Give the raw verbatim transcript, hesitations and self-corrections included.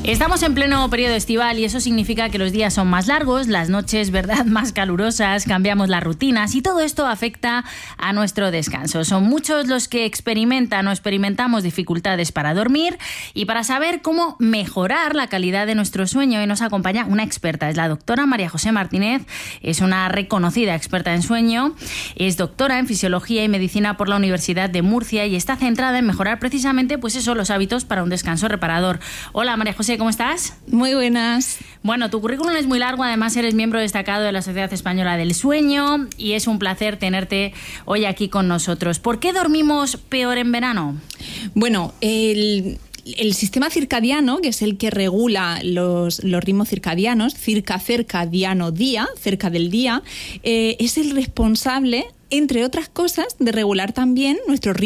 Estamos en pleno periodo estival y eso significa que los días son más largos, las noches, ¿verdad?, más calurosas, cambiamos las rutinas y todo esto afecta a nuestro descanso. Son muchos los que experimentan o experimentamos dificultades para dormir, y para saber cómo mejorar la calidad de nuestro sueño hoy nos acompaña una experta. Es la doctora María José Martínez, es una reconocida experta en sueño, es doctora en Fisiología y Medicina por la Universidad de Murcia y está centrada en mejorar precisamente pues eso, los hábitos para un descanso reparador. Hola María José, ¿cómo estás? Muy buenas. Bueno, tu currículum es muy largo, además eres miembro destacado de la Sociedad Española del Sueño y es un placer tenerte hoy aquí con nosotros. ¿Por qué dormimos peor en verano? Bueno, el... El sistema circadiano, que es el que regula los, los ritmos circadianos, circa, cercadiano, día, cerca del día, eh, es el responsable, entre otras cosas, de regular también nuestros ritmos